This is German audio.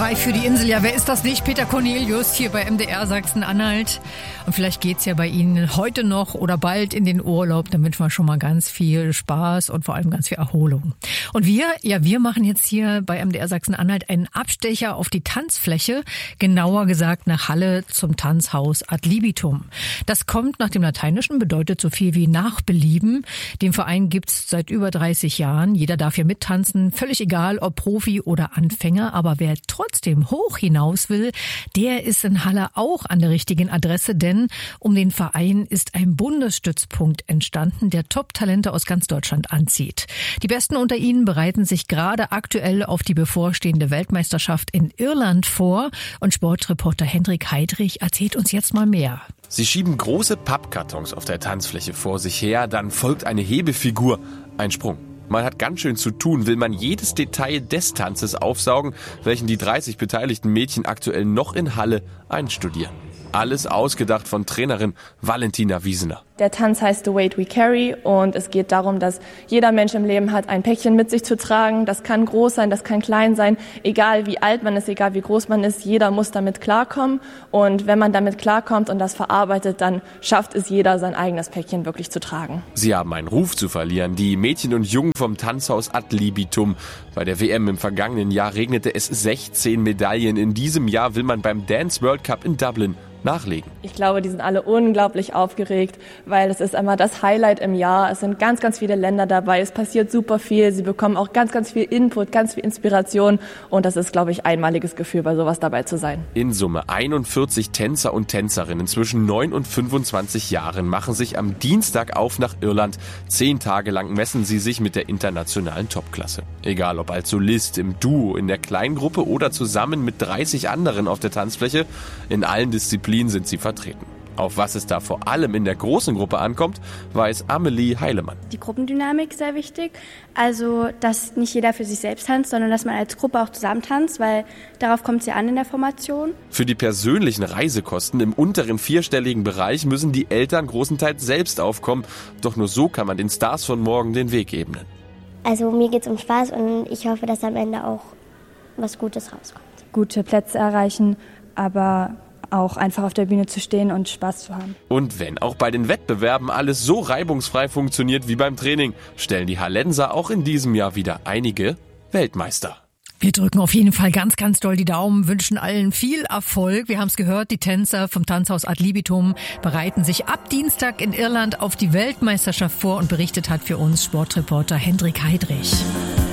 Frei für die Insel. Ja, wer ist das nicht? Peter Cornelius hier bei MDR Sachsen-Anhalt. Und vielleicht geht's ja bei Ihnen heute noch oder bald in den Urlaub. Da wünschen wir schon mal ganz viel Spaß und vor allem ganz viel Erholung. Und wir machen jetzt hier bei MDR Sachsen-Anhalt einen Abstecher auf die Tanzfläche. Genauer gesagt nach Halle zum Tanzhaus Ad libitum. Das kommt nach dem Lateinischen, bedeutet so viel wie nach Belieben. Den Verein gibt's seit über 30 Jahren. Jeder darf hier mittanzen. Völlig egal, ob Profi oder Anfänger. Aber wer trotzdem hoch hinaus will, der ist in Halle auch an der richtigen Adresse, denn um den Verein ist ein Bundesstützpunkt entstanden, der Top-Talente aus ganz Deutschland anzieht. Die Besten unter ihnen bereiten sich gerade aktuell auf die bevorstehende Weltmeisterschaft in Irland vor und Sportreporter Hendrik Heidrich erzählt uns jetzt mal mehr. Sie schieben große Pappkartons auf der Tanzfläche vor sich her, dann folgt eine Hebefigur, ein Sprung. Man hat ganz schön zu tun, will man jedes Detail des Tanzes aufsaugen, welchen die 30 beteiligten Mädchen aktuell noch in Halle einstudieren. Alles ausgedacht von Trainerin Valentina Wiesener. Der Tanz heißt The Weight We Carry und es geht darum, dass jeder Mensch im Leben hat, ein Päckchen mit sich zu tragen. Das kann groß sein, das kann klein sein. Egal wie alt man ist, egal wie groß man ist, jeder muss damit klarkommen. Und wenn man damit klarkommt und das verarbeitet, dann schafft es jeder, sein eigenes Päckchen wirklich zu tragen. Sie haben einen Ruf zu verlieren, die Mädchen und Jungen vom Tanzhaus Ad libitum. Bei der WM im vergangenen Jahr regnete es 16 Medaillen. In diesem Jahr will man beim Dance World Cup in Dublin nachlegen. Ich glaube, die sind alle unglaublich aufgeregt, weil es ist einmal das Highlight im Jahr. Es sind ganz, ganz viele Länder dabei. Es passiert super viel. Sie bekommen auch ganz, ganz viel Input, ganz viel Inspiration. Und das ist, glaube ich, ein einmaliges Gefühl, bei sowas dabei zu sein. In Summe 41 Tänzer und Tänzerinnen zwischen 9 und 25 Jahren machen sich am Dienstag auf nach Irland. 10 Tage lang messen sie sich mit der internationalen Topklasse. Egal ob als Solist, im Duo, in der Kleingruppe oder zusammen mit 30 anderen auf der Tanzfläche, in allen Disziplinen sind sie vertreten. Auf was es da vor allem in der großen Gruppe ankommt, weiß Amelie Heilemann. Die Gruppendynamik ist sehr wichtig. Also, dass nicht jeder für sich selbst tanzt, sondern dass man als Gruppe auch zusammen tanzt, weil darauf kommt es ja an in der Formation. Für die persönlichen Reisekosten im unteren 4-stelligen Bereich müssen die Eltern großenteils selbst aufkommen. Doch nur so kann man den Stars von morgen den Weg ebnen. Also mir geht es um Spaß und ich hoffe, dass am Ende auch was Gutes rauskommt. Gute Plätze erreichen, aber auch einfach auf der Bühne zu stehen und Spaß zu haben. Und wenn auch bei den Wettbewerben alles so reibungsfrei funktioniert wie beim Training, stellen die Hallenser auch in diesem Jahr wieder einige Weltmeister. Wir drücken auf jeden Fall ganz, ganz doll die Daumen, wünschen allen viel Erfolg. Wir haben es gehört, die Tänzer vom Tanzhaus Ad libitum bereiten sich ab Dienstag in Irland auf die Weltmeisterschaft vor und berichtet hat für uns Sportreporter Hendrik Heidrich.